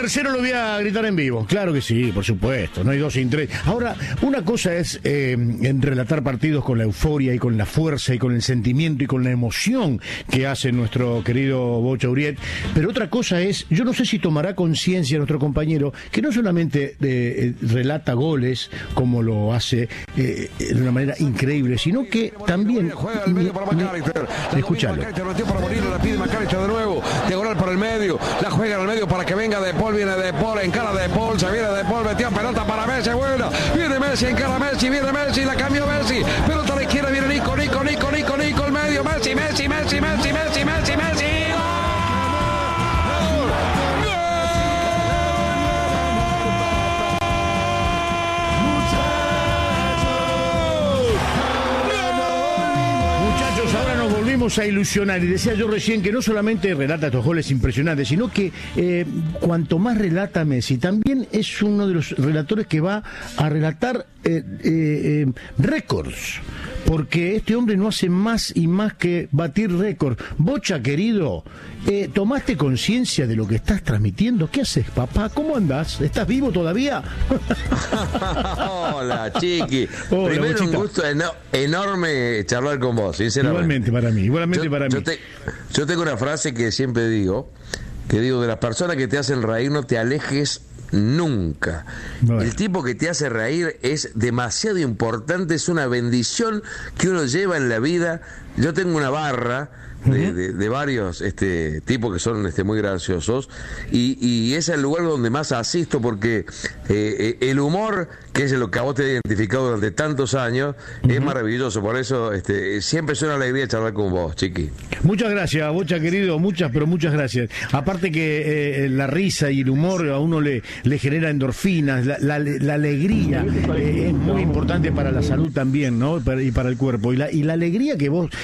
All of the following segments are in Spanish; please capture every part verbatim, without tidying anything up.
tercero lo voy a gritar en vivo. Claro que sí, por supuesto. No hay dos sin tres. Ahora, una cosa es eh, en relatar partidos con la euforia y con la fuerza y con el sentimiento y con la emoción que hace nuestro querido Bocha Uriet. Pero otra cosa es, yo no sé si tomará conciencia nuestro compañero, que no solamente eh, relata goles como lo hace eh, de una manera increíble, sino que también... Juega el medio para McAllister. Escuchalo. Para morir, la pide McAllister de nuevo. Diagonal por el medio. La juega en el medio para que venga De Paul. Viene De Paul, encara De Paul. Se viene De Paul. Metió pelota para Messi. Buena. Viene Messi, encara Messi. Viene Messi. La cambió Messi. Pelota a la izquierda. Viene Nico, Nico, Nico, Nico, Nico. El medio. Messi, Messi, Messi, Messi, Messi, Messi, Messi. A ilusionar, y decía yo recién que no solamente relata estos goles impresionantes, sino que eh, cuanto más relata Messi, también es uno de los relatores que va a relatar eh, eh, eh, récords, porque este hombre no hace más y más que batir récords. Bocha, querido, eh, ¿tomaste conciencia de lo que estás transmitiendo? ¿Qué haces, papá? ¿Cómo andás? ¿Estás vivo todavía? Hola, Chiqui. Hola, Primero, Bochita. un gusto eno- enorme charlar con vos, sinceramente. Igualmente para mí, igualmente yo, para mí. Yo, te- yo tengo una frase que siempre digo, que digo, de las personas que te hacen reír no te alejes nunca. Bueno. El tipo que te hace reír es demasiado importante, es una bendición que uno lleva en la vida. Yo tengo una barra de, de, de varios este, tipos que son este, muy graciosos, y, y es el lugar donde más asisto, porque eh, el humor, que es lo que a vos te ha identificado durante tantos años, uh-huh. es maravilloso. Por eso este, siempre es una alegría charlar con vos, Chiqui. Muchas gracias, Bocha, querido, muchas, pero muchas gracias. Aparte que eh, la risa y el humor a uno le, le genera endorfinas, la, la, la alegría eh, es muy importante para la salud también, ¿no? Para, y para el cuerpo. Y la, y la alegría que vos,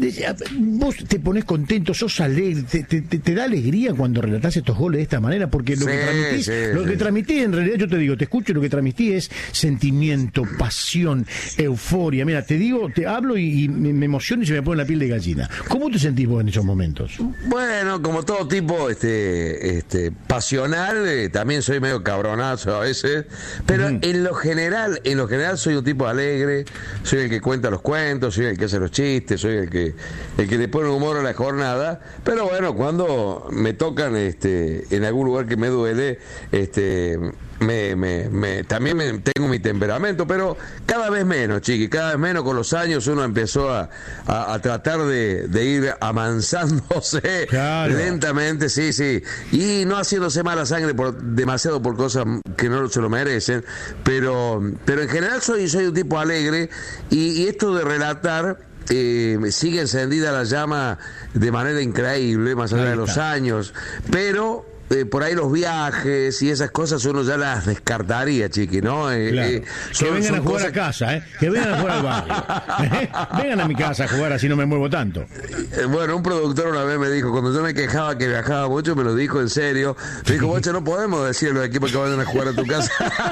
vos te pones contento, sos alegre, te, te, te da alegría cuando relatás estos goles de esta manera, porque lo sí, que transmitís, sí, lo sí. que transmitís, en realidad, yo te digo, te escucho, lo que transmitís es sentimiento, pasión, euforia. Mira, te digo, te hablo y, y me emociono y se me pone la piel de gallina. ¿Cómo te sentís vos en esos momentos? Bueno, como todo tipo este, este, pasional, eh, también soy medio cabronazo a veces, pero uh-huh. en lo general, en lo general soy un tipo alegre, soy el que cuenta los cuentos, soy el que hace los chistes, soy el que el que le pone humor a la jornada, pero bueno, cuando me tocan este, en algún lugar que me duele, este Me, me, me, también me, tengo mi temperamento, pero cada vez menos, Chiqui, cada vez menos. Con los años uno empezó a, a, a tratar de, de ir amansándose claro. lentamente, sí, sí, y no haciéndose mala sangre por, demasiado por cosas que no se lo merecen, pero, pero en general soy, soy un tipo alegre, y, y esto de relatar eh, sigue encendida la llama de manera increíble, más allá de los años, pero... Eh, por ahí los viajes y esas cosas uno ya las descartaría, Chiqui, ¿no? Eh, claro. eh, son, que vengan a jugar cosas... a casa, ¿eh? Que vengan a jugar al barrio. ¿Eh? Vengan a mi casa a jugar, así no me muevo tanto. Eh, bueno, un productor una vez me dijo, cuando yo me quejaba que viajaba mucho, me lo dijo en serio. Me dijo, Bocha, no podemos decirle a los equipos que vayan a jugar a tu casa.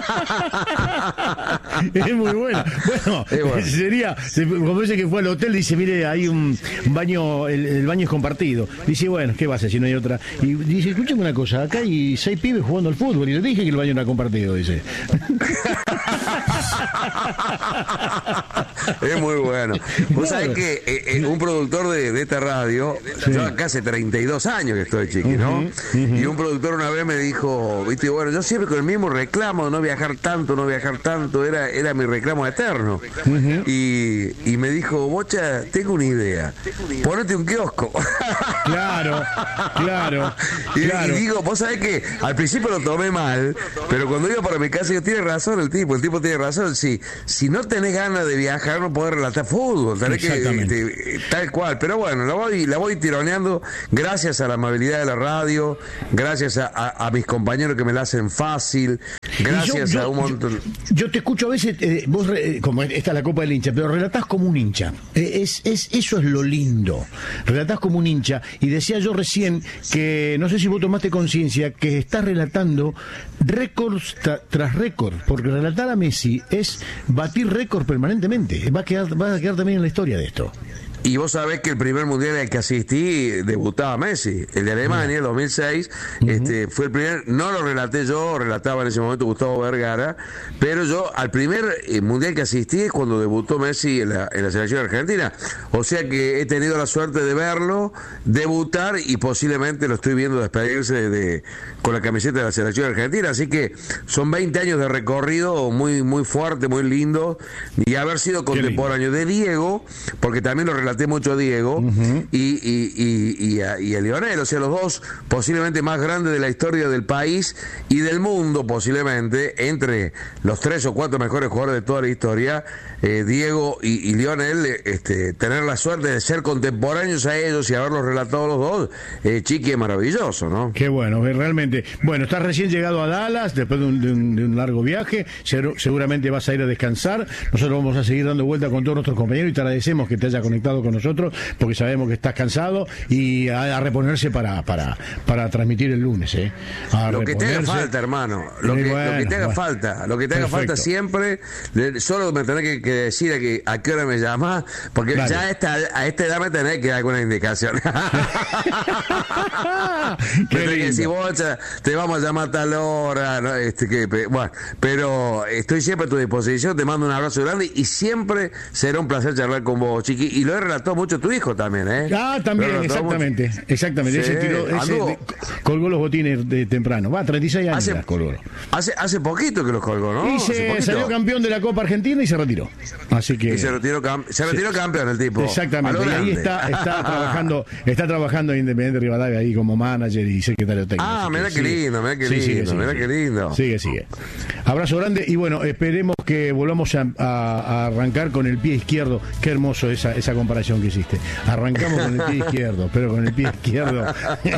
Es muy bueno. Bueno, bueno, sería, como dice que fue al hotel, dice, mire, hay un baño, el, el baño es compartido. Dice, bueno, ¿qué va a hacer si no hay otra? Y dice, escúchame una cosa, acá hay seis pibes jugando al fútbol y le dije que el baño era compartido, dice. Es muy bueno. Vos sabés que eh, eh, un productor de, de esta radio, sí. yo acá hace treinta y dos años que estoy, Chiqui, ¿no? Uh-huh, uh-huh. Y un productor una vez me dijo, viste, bueno, yo siempre con el mismo reclamo de no viajar tanto, no viajar tanto, era, era mi reclamo eterno. Uh-huh. Y, y me dijo, Bocha, tengo una idea, ponete un kiosco. Claro, claro, y, claro. Y digo, vos sabés que al principio lo tomé mal, pero cuando iba para mi casa, yo tiene razón el tipo, el tipo tiene razón. Si, si no tenés ganas de viajar, no podés relatar fútbol, tenés que, te, tal cual. Pero bueno, la voy, la voy tironeando gracias a la amabilidad de la radio, gracias a, a, a mis compañeros que me la hacen fácil, gracias yo, yo, a un montón. Yo, yo te escucho a veces, eh, vos, eh, como esta es la Copa del Hincha, pero relatás como un hincha. Eh, es, es, eso es lo lindo. Relatás como un hincha. Y decía yo recién que, no sé si vos tomaste conciencia, que estás relatando récords tra- tras récords, porque relatar a Messi es batir récords permanentemente. Va a quedar, va a quedar también en la historia de esto. Y vos sabés que el primer mundial al que asistí debutaba Messi, el de Alemania, el dos mil seis, uh-huh. este, fue el primer, no lo relaté yo, relataba en ese momento Gustavo Vergara, pero yo al primer eh, mundial que asistí es cuando debutó Messi en la, en la selección argentina, o sea que he tenido la suerte de verlo, debutar y posiblemente lo estoy viendo despedirse de, de, con la camiseta de la selección argentina, así que son veinte años de recorrido muy, muy fuerte, muy lindo, y haber sido contemporáneo de Diego, porque también lo relaté mucho a Diego, uh-huh. y, y, y, y, a, y a Lionel, o sea, los dos posiblemente más grandes de la historia del país y del mundo, posiblemente, entre los tres o cuatro mejores jugadores de toda la historia, eh, Diego y, y Lionel, este, tener la suerte de ser contemporáneos a ellos y haberlos relatado los dos, eh, Chiqui, es maravilloso, ¿no? Qué bueno, realmente. Bueno, estás recién llegado a Dallas, después de un, de un, de un largo viaje, seguramente vas a ir a descansar, nosotros vamos a seguir dando vuelta con todos nuestros compañeros y te agradecemos que te haya conectado con nosotros, porque sabemos que estás cansado y a, a reponerse para, para, para transmitir el lunes, ¿eh? A lo que te haga falta, hermano, lo, que, bueno, lo que te haga bueno. falta, lo que te haga Perfecto. falta siempre, solo me tenés que, que decir a, que, a qué hora me llamás, porque Dale. ya a esta, a esta edad me tenés que dar alguna indicación. Me tenés que decir, vos te vamos a llamar a tal hora, ¿no? este, que, bueno, pero estoy siempre a tu disposición, te mando un abrazo grande y siempre será un placer charlar con vos, Chiqui, y lo he relatado mucho a tu hijo también, ¿eh? Ah, también, exactamente, mucho. exactamente, sí, ese tiró, ese de, colgó los botines de temprano, va, treinta y seis años hace, colgó. Hace, hace poquito que los colgó, ¿no? Y se salió campeón de la Copa Argentina y se retiró, así que... Y se retiró, se retiró sí. campeón el tipo. Exactamente, y ahí está, está trabajando, está trabajando en Independiente Rivadavia ahí como manager y secretario técnico. Ah, mira qué lindo, mira qué lindo, mira qué lindo. Sigue, sigue. Abrazo grande y bueno, esperemos que volvamos a, a, a arrancar con el pie izquierdo. Qué hermoso esa, esa comparación que hiciste. Arrancamos con el pie izquierdo, pero con el pie izquierdo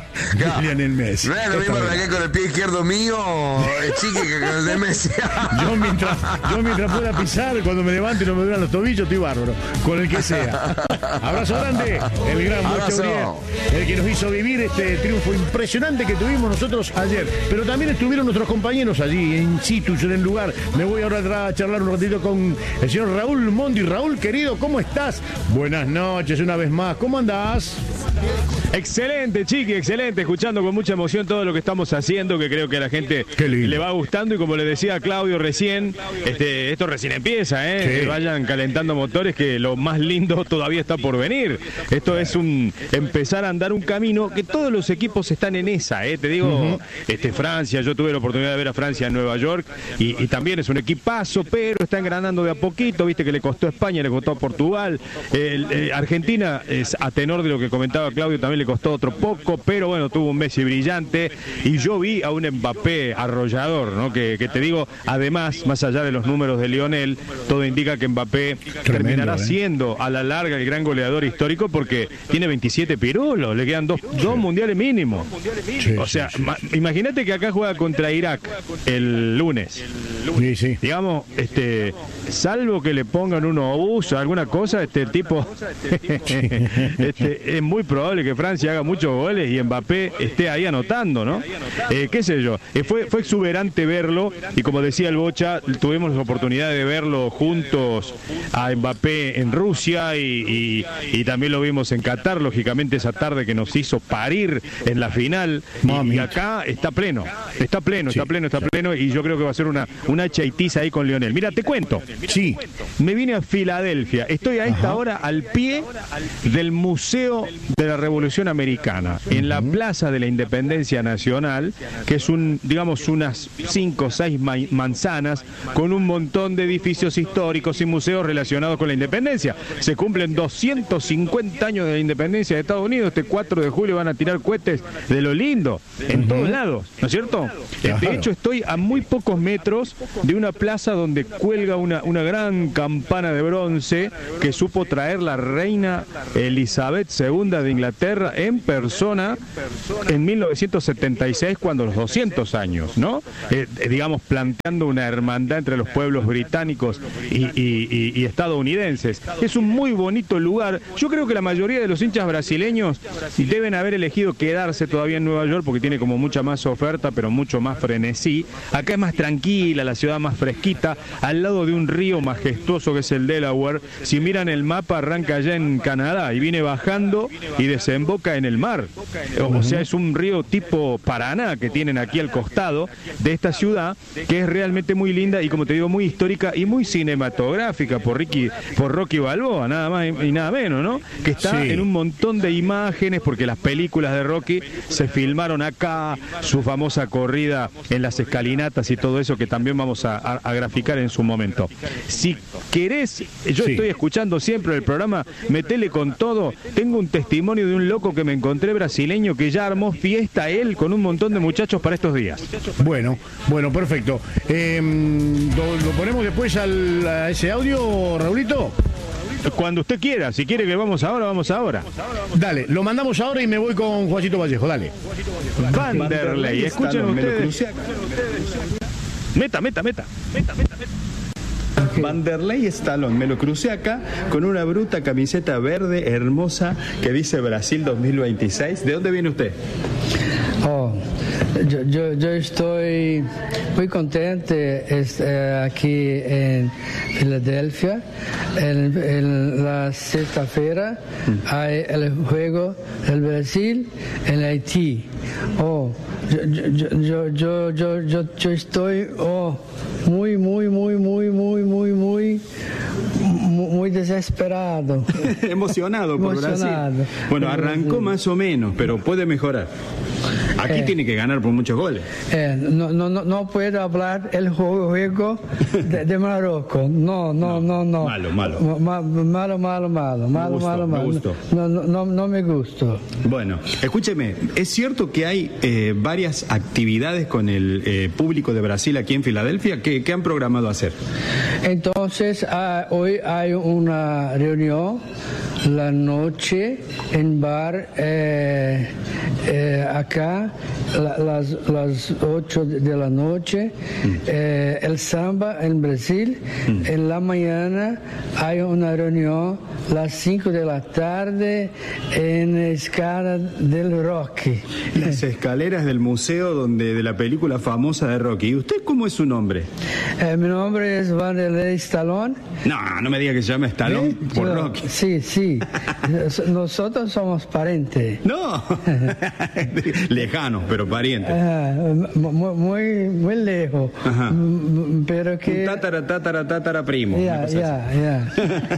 Lionel Messi. No es lo mismo arrancar con el pie izquierdo mío, Chiqui, que con el de Messi. yo, mientras, yo mientras pueda pisar, cuando me levante y no me duran los tobillos, estoy bárbaro, con el que sea. Abrazo grande, el gran Mocho Uriel, el que nos hizo vivir este triunfo impresionante que tuvimos nosotros ayer. Pero también estuvieron nuestros compañeros allí, in situ, en el lugar. Me voy ahora a charlar un ratito con el señor Raúl Mondi. Raúl, querido, ¿cómo estás? Buenas noches, una vez más. ¿Cómo andás? Excelente, Chiqui, excelente. Escuchando con mucha emoción todo lo que estamos haciendo, que creo que a la gente le va gustando. Y como le decía a Claudio recién, este, esto recién empieza, ¿eh? Sí. Que vayan calentando motores, que lo más lindo todavía está por venir. Esto es un empezar a andar un camino que todos los equipos están en esa, ¿eh? Te digo, uh-huh. este, Francia, yo tuve la oportunidad de ver a Francia en Nueva York y, y también es un equipazo, pero está engranando de a poquito, viste que le costó a España, le costó a Portugal, el, eh, Argentina, es, a tenor de lo que comentaba Claudio, también le costó otro poco, pero bueno, tuvo un Messi brillante y yo vi a un Mbappé arrollador, ¿no? Que, que te digo, además, más allá de los números de Lionel, todo indica que Mbappé Tremendo, terminará ¿eh? siendo a la larga el gran goleador histórico porque tiene veintisiete pirulos, le quedan dos, sí. dos mundiales mínimos. Sí, o sea, sí, sí. imagínate que acá juega contra Irak el lunes. Sí, sí. Digamos, este, salvo que le pongan un obús o alguna cosa, este el tipo este, es muy probable que Francia haga muchos goles y Mbappé esté ahí anotando, ¿no? Eh, qué sé yo, eh, fue, fue exuberante verlo y como decía el Bocha, tuvimos la oportunidad de verlo juntos a Mbappé en Rusia y, y, y también lo vimos en Qatar, lógicamente esa tarde que nos hizo parir en la final y, y acá está pleno, está pleno, sí. está pleno, está pleno y yo creo que va a ser una, una chaitiza ahí con Lionel. Mira, te cuento, sí. me vine a Filadelfia, estoy a esta Ajá. hora al pie del Museo de la Revolución Americana, en la Plaza de la Independencia Nacional, que es un, digamos, unas cinco o seis manzanas con un montón de edificios históricos y museos relacionados con la independencia. Se cumplen doscientos cincuenta años de la independencia de Estados Unidos, este cuatro de julio van a tirar cohetes de lo lindo, en uh-huh. todos lados, ¿no es cierto? Claro. De hecho, estoy a muy pocos metros de una plaza donde cuelga una, una gran campana de bronce que supo traer la reina Elizabeth segunda de Inglaterra en persona en mil novecientos setenta y seis, cuando los doscientos años, ¿no? Eh, digamos, planteando una hermandad entre los pueblos británicos y, y, y, y estadounidenses. Es un muy bonito lugar. Yo creo que la mayoría de los hinchas brasileños deben haber elegido quedarse todavía en Nueva York porque tiene como mucha más oferta, pero mucho más frenesí. Acá es más tranquila, la ciudad más fresquita, al lado de un río majestuoso que es el Delaware. Si miran el mapa, arranca allá en Canadá y viene bajando y desemboca en el mar. O sea, es un río tipo Paraná que tienen aquí al costado de esta ciudad, que es realmente muy linda y, como te digo, muy histórica y muy cinematográfica por Ricky, por Rocky Balboa, nada más y nada menos, ¿no? Que está sí. en un montón de imágenes, porque las películas de Rocky se filmaron acá, su famosa corrida en las escalinatas y todo eso, que también vamos a, a, a graficar en su momento. Si querés, yo sí. estoy escuchando siempre el programa, metele con todo. Tengo un testimonio de un loco que me encontré brasileño que ya armó fiesta él con un montón de muchachos para estos días. Bueno, bueno, perfecto. Eh, ¿lo, ¿Lo ponemos después al, a ese audio, Raulito? Cuando usted quiera, si quiere que vamos ahora, vamos ahora. Dale, lo mandamos ahora y me voy con Juancito Vallejo, dale. Vanderlei, escuchen ustedes. Meta, meta, meta. Meta, meta, meta. Vanderlei Stallone, me lo crucé acá con una bruta camiseta verde hermosa que dice Brasil dos mil veintiséis. ¿De dónde viene usted? Oh, yo, yo, yo estoy muy contento eh, aquí en Filadelfia. En, en la sexta-feira mm. hay el juego del Brasil en Haití. Oh, yo, yo, yo, yo, yo, yo, yo estoy oh, muy, muy, muy, muy, muy, muy, muy, muy desesperado. Emocionado por Emocionado. Brasil. Bueno, arrancó más o menos, pero puede mejorar. Aquí eh, tiene que ganar por muchos goles. Eh, no, no, no, no puedo hablar el juego de, de Marruecos. No, no, no, no. Malo, malo. Ma, malo, malo, malo, malo, gustó, malo, malo. Me gustó. No, no, no, no me gustó. Bueno, escúcheme, ¿es cierto que hay eh, varias actividades con el eh, público de Brasil aquí en Filadelfia? ¿Qué, qué han programado hacer? Entonces, uh, hoy hay una reunión la noche en bar eh, eh, acá la, las las ocho de la noche mm. eh, el samba en Brasil mm. en la mañana hay una reunión las cinco de la tarde en la escala del Rocky, las escaleras del museo donde de la película famosa de Rocky. ¿Y usted cómo es su nombre? Eh, mi nombre es Vanderlei Stallone. No, no me diga que se llama Stallone ¿Eh? por Yo, Rocky. Sí, sí. Nosotros somos parientes. No, lejanos, pero parientes. Uh, muy, muy, muy lejos. Ajá. Pero que. Un tatara, tatara, tatara primo. Ya, ya, ya.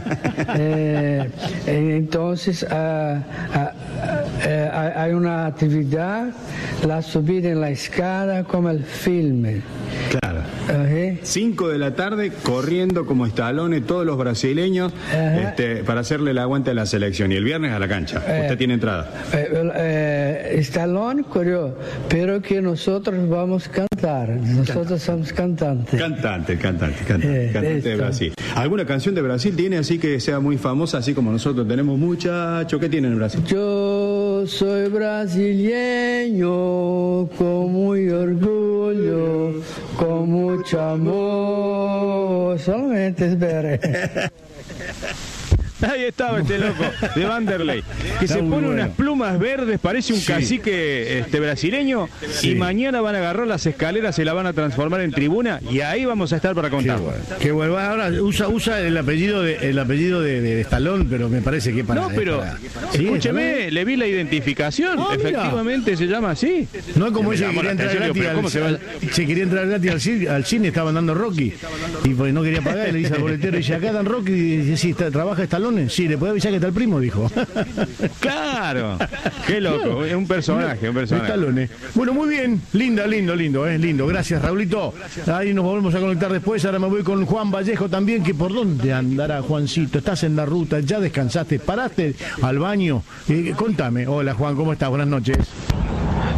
eh, entonces, uh, uh, uh, hay una actividad, la subida en la escala, como el filme. Claro. Cinco de la tarde corriendo como Stallone todos los brasileños este, para hacerle el aguante a la selección, y el viernes a la cancha. Eh, usted tiene entrada. Eh, eh, Stallone corrió, pero que nosotros vamos a cantar. Nosotros Canta. somos cantantes. Cantante, cantante, cantante, eh, cantante de Brasil. ¿Alguna canción de Brasil tiene así que sea muy famosa, así como nosotros tenemos muchacho? ¿Qué tienen en Brasil? Yo soy brasileño con muy orgullo, con mucho amor. Solamente espere. Ahí estaba este loco de Vanderlei, que Está se pone bueno. unas plumas verdes, parece un sí. cacique este, brasileño, sí. y mañana van a agarrar las escaleras, se la van a transformar en tribuna, y ahí vamos a estar para contar. Qué bueno. Qué bueno. Ahora usa, usa el apellido de el apellido de, de Stallone, pero me parece que para. No, pero para... escúcheme, ¿Sí? le vi la identificación, ah, efectivamente se llama así. No es como ese que quería entrar gratis al, se, va... se quería entrar gratis al cine, al cine, estaban dando Rocky, y pues no quería pagar, y le dice al boletero, y dice, acá dan Rocky, y dice, sí, está, trabaja Stallone. Sí, le puede avisar que está el primo, dijo. Claro, qué loco, es un personaje, un personaje. Stallone. Bueno, muy bien, linda, lindo, lindo, es eh, lindo. Gracias, Raulito. Ahí nos volvemos a conectar después. Ahora me voy con Juan Vallejo también, que por dónde andará, Juancito. Estás en la ruta, ya descansaste, paraste al baño. Eh, contame. Hola, Juan, ¿cómo estás? Buenas noches.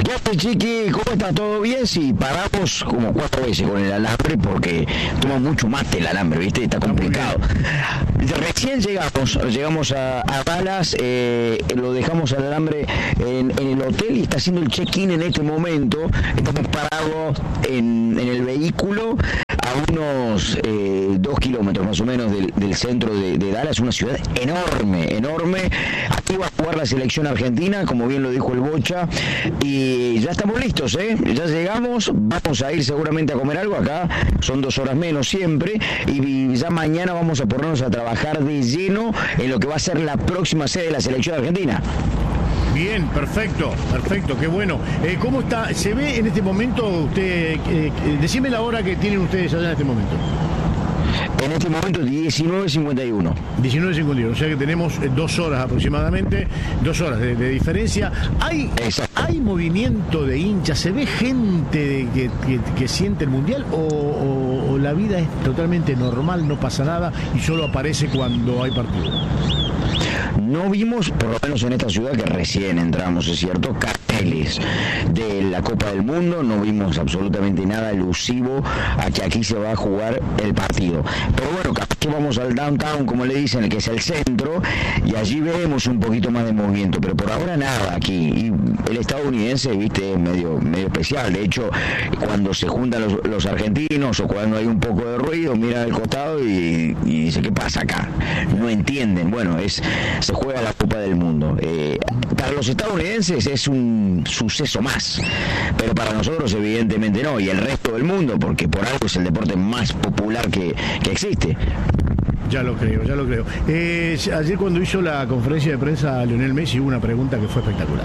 ¿Qué haces, Chiqui? ¿Cómo está? ¿Todo bien? Sí, paramos como cuatro veces con el alambre porque toma mucho mate el alambre, ¿viste? Está complicado. Recién llegamos, llegamos a, a Dallas, eh, lo dejamos al alambre en, en el hotel y está haciendo el check-in en este momento. Estamos parados en, en el vehículo a unos eh, dos kilómetros más o menos del, del centro de, de Dallas, una ciudad enorme, enorme. Aquí va a jugar la selección argentina, como bien lo dijo el Bocha, y ya estamos listos, ¿eh? Ya llegamos, vamos a ir seguramente a comer algo acá, son dos horas menos siempre, y ya mañana vamos a ponernos a trabajar de lleno en lo que va a ser la próxima sede de la selección argentina. Bien, perfecto, perfecto, qué bueno. Eh, ¿Cómo está? ¿Se ve en este momento usted? Eh, decime la hora que tienen ustedes allá en este momento. En este momento diecinueve cincuenta y uno. diecinueve cincuenta y uno, o sea que tenemos dos horas aproximadamente, dos horas de, de diferencia. ¿Hay, ¿Hay movimiento de hinchas? ¿Se ve gente que, que, que siente el Mundial o, o, o la vida es totalmente normal, no pasa nada y solo aparece cuando hay partido? No vimos, por lo menos en esta ciudad que recién entramos, es cierto, carteles de la Copa del Mundo, no vimos absolutamente nada alusivo a que aquí se va a jugar el partido. Pero bueno, capaz que vamos al downtown, como le dicen, que es el centro, y allí vemos un poquito más de movimiento, pero por ahora nada aquí. Y el estadounidense, viste, es medio, medio especial. De hecho, cuando se juntan los, los argentinos o cuando hay un poco de ruido, miran al costado y, y dice, ¿qué pasa acá? No entienden. Bueno, es se juega la Copa del Mundo. Eh, para los estadounidenses es un suceso más, pero para nosotros evidentemente no, y el resto del mundo, porque por algo es el deporte más popular que, que existe. Ya lo creo, ya lo creo. Eh, ayer cuando hizo la conferencia de prensa a Lionel Messi hubo una pregunta que fue espectacular.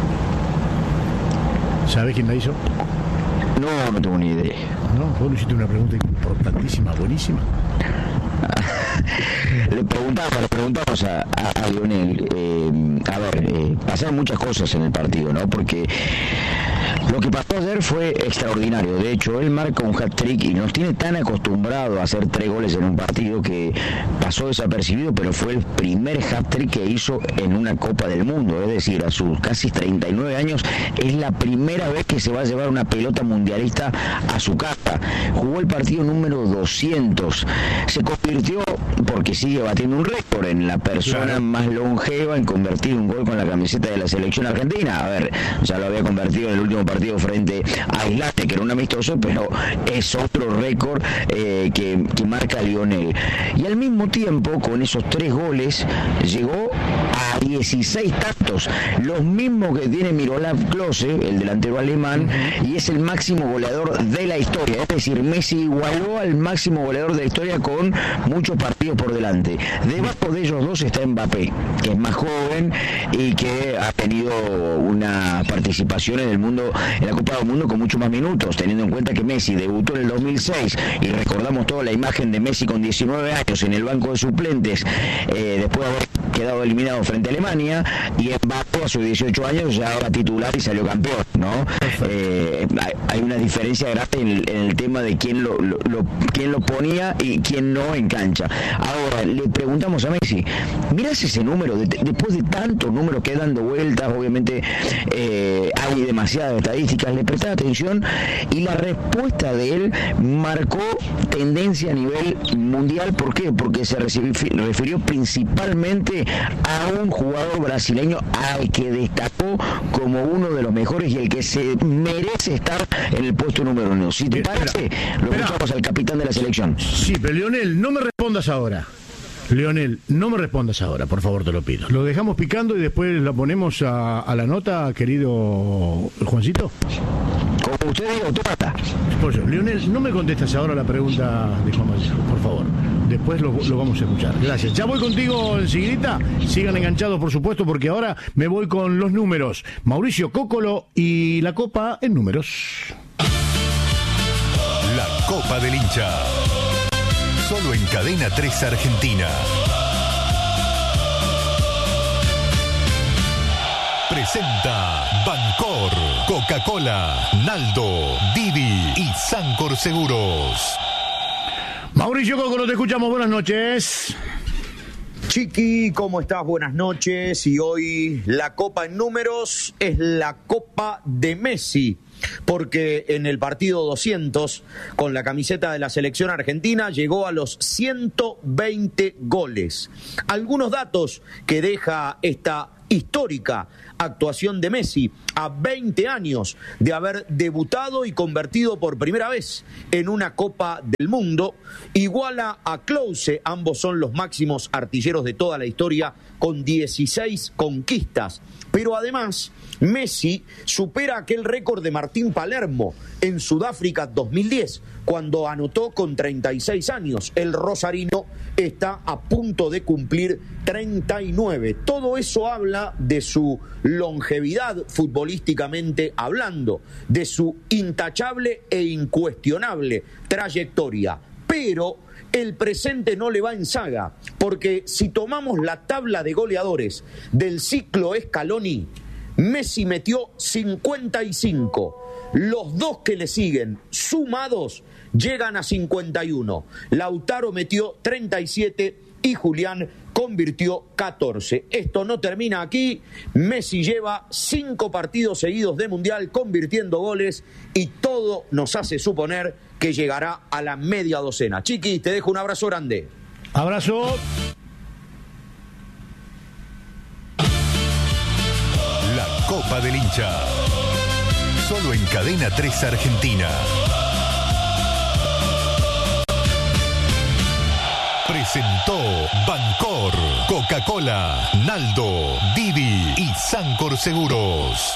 ¿Sabes quién la hizo? No, no tengo ni idea. No, vos le hiciste una pregunta importantísima, buenísima. Le preguntamos, le preguntamos a, a, a Lionel, eh, a ver, eh, pasaron muchas cosas en el partido, ¿no? Porque lo que pasó ayer fue extraordinario. De hecho, él marca un hat-trick y nos tiene tan acostumbrado a hacer tres goles en un partido que pasó desapercibido, pero fue el primer hat-trick que hizo en una Copa del Mundo. Es decir, a sus casi treinta y nueve años, es la primera vez que se va a llevar una pelota mundialista a su casa. Jugó el partido número doscientos. Se convirtió, porque sigue batiendo un récord, en la persona claro. más longeva en convertir un gol con la camiseta de la selección argentina. A ver, ya lo había convertido en el último partido frente a Islande, que era un amistoso, pero es otro récord eh, que, que marca Lionel. Y al mismo tiempo, con esos tres goles, llegó a dieciséis tantos, los mismos que tiene Miroslav Klose, el delantero alemán, y es el máximo goleador de la historia. Es decir, Messi igualó al máximo goleador de la historia con muchos partidos por delante. Debajo de ellos dos está Mbappé, que es más joven y que ha tenido una participación en el mundo, en la Copa del Mundo, con mucho más minutos, teniendo en cuenta que Messi debutó en el dos mil seis y recordamos toda la imagen de Messi con diecinueve años en el banco de suplentes, eh, después de haber quedado eliminado frente a Alemania, y Mbappé a sus dieciocho años ya era titular y salió campeón, ¿no? Eh, hay una diferencia grande en el, en el tema de quién lo, lo, lo, quién lo ponía y quién no en cancha. Ahora, le preguntamos a Messi, mirás ese número, de, después de tantos números que dando vueltas, obviamente eh, hay demasiadas estadísticas, le prestás atención, y la respuesta de él marcó tendencia a nivel mundial. ¿Por qué? Porque se refirió principalmente a un jugador brasileño al que destacó como uno de los mejores y el que se merece estar en el puesto número uno. Si te parece, lo escuchamos al capitán de la selección. Sí, pero Lionel, no me respondas ahora. Lionel, no me respondas ahora, por favor, te lo pido. Lo dejamos picando y después lo ponemos a, a la nota, querido Juancito. Como usted diga, autómata. Pues, Lionel, no me contestas ahora la pregunta de Juan Vallejo, por favor. Después lo, lo vamos a escuchar. Gracias. Ya voy contigo enseguidita. Sigan enganchados, por supuesto, porque ahora me voy con los números. Mauricio Cócolo y la Copa en números. La Copa del Hincha. Solo en Cadena tres Argentina. Presenta Bancor, Coca-Cola, Naldo, Didi y Sancor Seguros. Mauricio Cócolo, te escuchamos. Buenas noches. Chiqui, ¿cómo estás? Buenas noches. Y hoy la copa en números es la Copa de Messi, porque en el partido doscientos, con la camiseta de la selección argentina, llegó a los ciento veinte goles. Algunos datos que deja esta histórica actuación de Messi a veinte años de haber debutado y convertido por primera vez en una Copa del Mundo. Iguala a Klose, ambos son los máximos artilleros de toda la historia con dieciséis conquistas. Pero además, Messi supera aquel récord de Martín Palermo en Sudáfrica dos mil diez, cuando anotó con treinta y seis años. El rosarino está a punto de cumplir treinta y nueve. Todo eso habla de su longevidad futbolísticamente hablando, de su intachable e incuestionable trayectoria. Pero el presente no le va en saga, porque si tomamos la tabla de goleadores del ciclo Scaloni, Messi metió cincuenta y cinco. Los dos que le siguen, sumados, llegan a cincuenta y uno. Lautaro metió treinta y siete y Julián convirtió catorce. Esto no termina aquí. Messi lleva cinco partidos seguidos de Mundial convirtiendo goles y todo nos hace suponer que llegará a la media docena. Chiqui, te dejo un abrazo grande. Abrazo. La Copa del Hincha. Solo en Cadena tres Argentina. Presentó Bancor, Coca-Cola, Naldo, Didi y Sancor Seguros.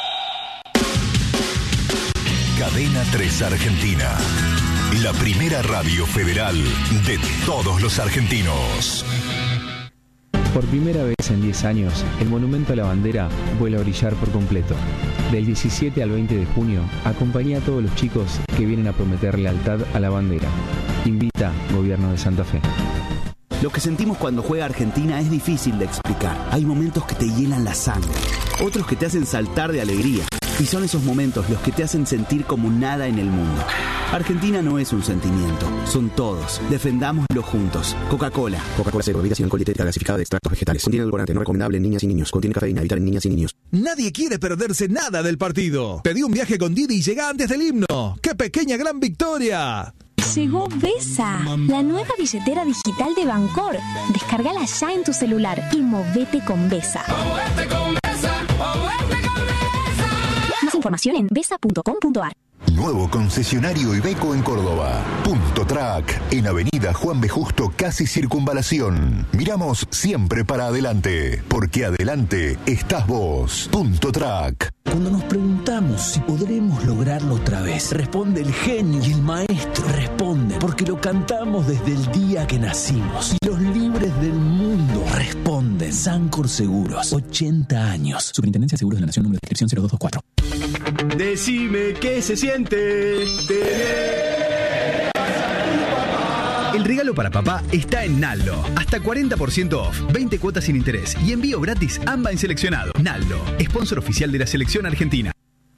Cadena tres Argentina. La primera radio federal de todos los argentinos. Por primera vez en diez años, el Monumento a la Bandera vuelve a brillar por completo. Del diecisiete al veinte de junio, acompaña a todos los chicos que vienen a prometer lealtad a la bandera. Invita Gobierno de Santa Fe. Lo que sentimos cuando juega Argentina es difícil de explicar. Hay momentos que te hielan la sangre, otros que te hacen saltar de alegría. Y son esos momentos los que te hacen sentir como nada en el mundo. Argentina no es un sentimiento, son todos. Defendámoslo juntos. Coca-Cola. Coca-Cola cero, bebida sin alcohol dietética gasificada de extractos vegetales. Contiene edulcorante no recomendable en niñas y niños. Contiene cafeína, evitar en niñas y niños. Nadie quiere perderse nada del partido. Pedí un viaje con Didi y llega antes del himno. ¡Qué pequeña gran victoria! Llegó Vesa, la nueva billetera digital de Bancor. Descárgala ya en tu celular y movete con Vesa. Movete con Vesa, movete con Vesa. Más información en vesa punto com punto ar. Nuevo concesionario Iveco en Córdoba. Punto Track, en Avenida Juan B. Justo, casi Circunvalación. Miramos siempre para adelante, porque adelante estás vos. Punto Track. Cuando nos preguntamos si podremos lograrlo otra vez, responde el genio y el maestro. Responde porque lo cantamos desde el día que nacimos. Y los libres del mundo responden. Sancor Seguros, ochenta años. Superintendencia de Seguros de la Nación, número de inscripción cero dos dos cuatro. Decime qué se siente tener. El regalo para papá está en Naldo. Hasta cuarenta por ciento off, veinte cuotas sin interés y envío gratis AMBA en seleccionado. Naldo, sponsor oficial de la selección argentina.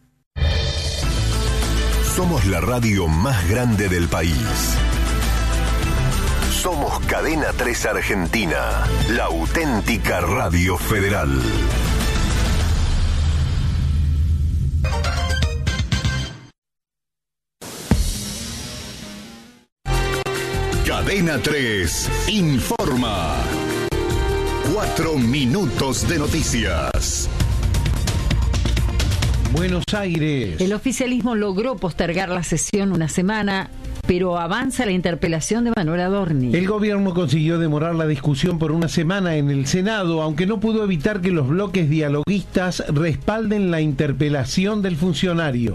Somos la radio más grande del país. Somos Cadena tres Argentina, la auténtica radio federal. Cadena tres informa. Cuatro minutos de noticias. Buenos Aires. El oficialismo logró postergar la sesión una semana, pero avanza la interpelación de Manuel Adorni. El gobierno consiguió demorar la discusión por una semana en el Senado, aunque no pudo evitar que los bloques dialoguistas respalden la interpelación del funcionario.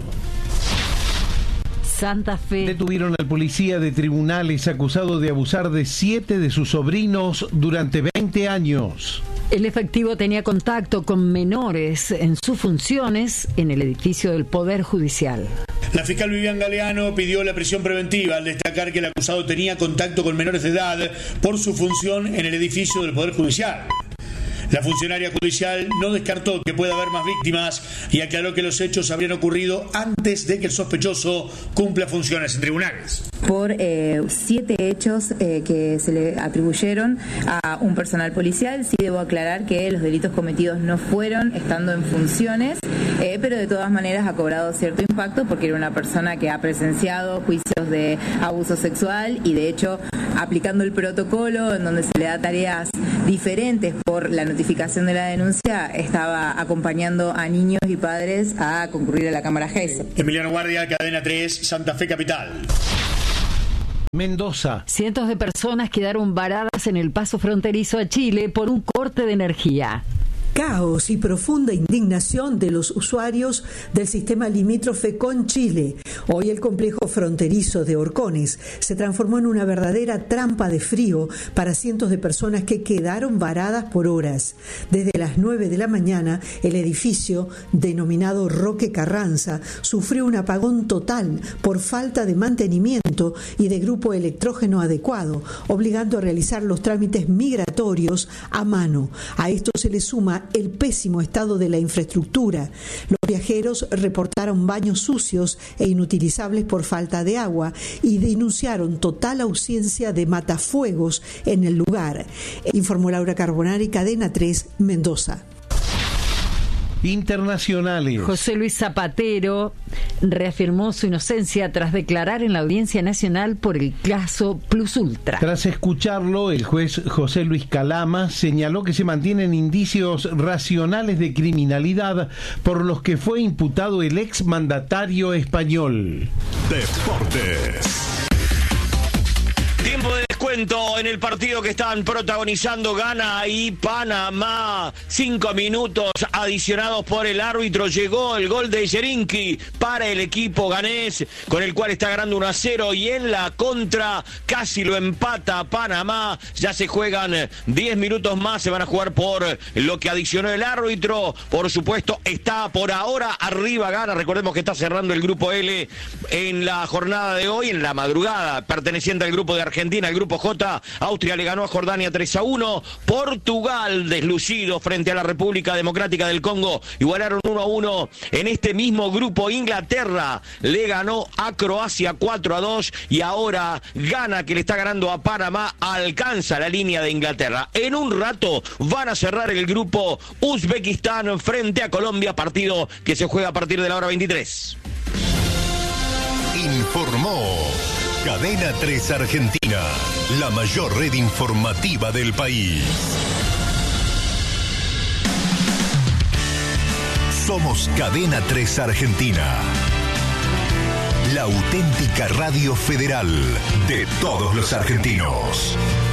Santa Fe. Detuvieron al policía de tribunales acusado de abusar de siete de sus sobrinos durante veinte años. El efectivo tenía contacto con menores en sus funciones en el edificio del Poder Judicial. La fiscal Vivian Galeano pidió la prisión preventiva al destacar que el acusado tenía contacto con menores de edad por su función en el edificio del Poder Judicial. La funcionaria judicial no descartó que pueda haber más víctimas y aclaró que los hechos habrían ocurrido antes de que el sospechoso cumpla funciones en tribunales. por eh, siete hechos eh, que se le atribuyeron a un personal policial. Sí debo aclarar que los delitos cometidos no fueron estando en funciones, eh, pero de todas maneras ha cobrado cierto impacto porque era una persona que ha presenciado juicios de abuso sexual y de hecho aplicando el protocolo en donde se le da tareas diferentes por la notificación de la denuncia, estaba acompañando a niños y padres a concurrir a la Cámara G E S. Emiliano Guardia, Cadena tres, Santa Fe Capital. Mendoza. Cientos de personas quedaron varadas en el paso fronterizo a Chile por un corte de energía. Caos y profunda indignación de los usuarios del sistema limítrofe con Chile. Hoy el complejo fronterizo de Orcones se transformó en una verdadera trampa de frío para cientos de personas que quedaron varadas por horas. Desde las nueve de la mañana, el edificio, denominado Roque Carranza, sufrió un apagón total por falta de mantenimiento y de grupo electrógeno adecuado, obligando a realizar los trámites migratorios a mano. A esto se le suma el pésimo estado de la infraestructura. Los viajeros reportaron baños sucios e inutilizables por falta de agua y denunciaron total ausencia de matafuegos en el lugar, informó Laura Carbonari, Cadena tres, Mendoza. Internacionales. José Luis Zapatero reafirmó su inocencia tras declarar en la Audiencia Nacional por el caso Plus Ultra. Tras escucharlo, el juez José Luis Calama señaló que se mantienen indicios racionales de criminalidad por los que fue imputado el exmandatario español. Deportes. Tiempo de descuento en el partido que están protagonizando Ghana y Panamá. Cinco minutos adicionados por el árbitro. Llegó el gol de Yerinki para el equipo ganés, con el cual está ganando uno a cero. Y en la contra casi lo empata Panamá. Ya se juegan diez minutos más. Se van a jugar por lo que adicionó el árbitro. Por supuesto, está por ahora arriba Ghana. Recordemos que está cerrando el grupo L en la jornada de hoy, en la madrugada, perteneciente al grupo de Argentina, el grupo J. Austria le ganó a Jordania tres a uno. Portugal, deslucido frente a la República Democrática del Congo, igualaron uno a uno. En este mismo grupo, Inglaterra le ganó a Croacia cuatro a dos. Y ahora Ghana, que le está ganando a Panamá, alcanza la línea de Inglaterra. En un rato van a cerrar el grupo Uzbekistán frente a Colombia, partido que se juega a partir de la hora veintitrés. Informó Cadena tres Argentina, la mayor red informativa del país. Somos Cadena tres Argentina, la auténtica radio federal de todos los argentinos.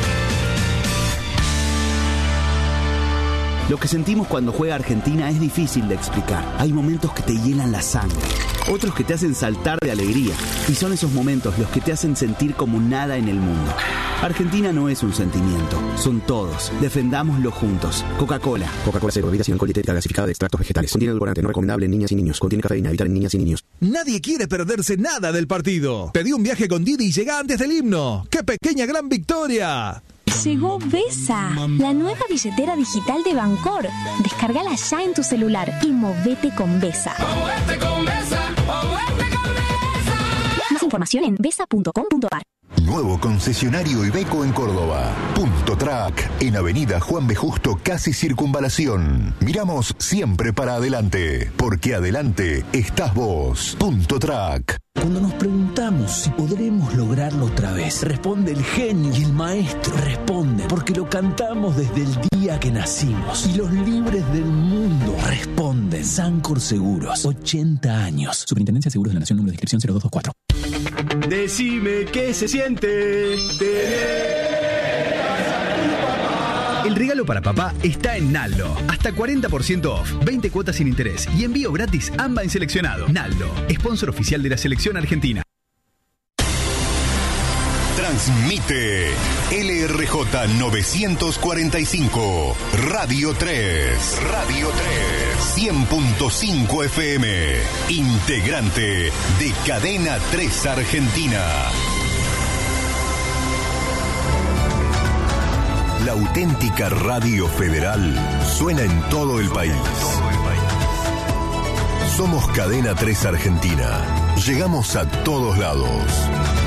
Lo que sentimos cuando juega Argentina es difícil de explicar. Hay momentos que te hielan la sangre, otros que te hacen saltar de alegría, y son esos momentos los que te hacen sentir como nada en el mundo. Argentina no es un sentimiento, son todos. Defendámoslo juntos. Coca-Cola. Coca-Cola Cero, bebida sin alcohol, dietética gasificada de extractos vegetales. Contiene edulcorante, no recomendable en niñas y niños. Contiene cafeína, evitar en niñas y niños. Nadie quiere perderse nada del partido. Pedí un viaje con Didi y llega antes del himno. ¡Qué pequeña gran victoria! Llegó Vesa, la nueva billetera digital de Bancor. Descárgala ya en tu celular y movete con Vesa. Más información en vesa punto com punto a r. Nuevo concesionario Iveco en Córdoba. Punto Track, en Avenida Juan B. Justo, casi Circunvalación. Miramos siempre para adelante, porque adelante estás vos. Punto Track. Cuando nos preguntamos si podremos lograrlo otra vez, responde el genio y el maestro. Responde porque lo cantamos desde el día que nacimos. Y los libres del mundo responden. Sancor Seguros, ochenta años. Superintendencia de Seguros de la Nación, número de inscripción cero dos dos cuatro. Decime qué se siente tener. El regalo para papá está en Naldo. Hasta cuarenta por ciento off, veinte cuotas sin interés y envío gratis AMBA en seleccionado. Naldo, sponsor oficial de la selección argentina. Transmite L R J novecientos cuarenta y cinco, Radio tres. Radio tres. cien punto cinco F M. Integrante de Cadena tres Argentina. La auténtica radio federal suena en todo el país. Somos Cadena tres Argentina. Llegamos a todos lados.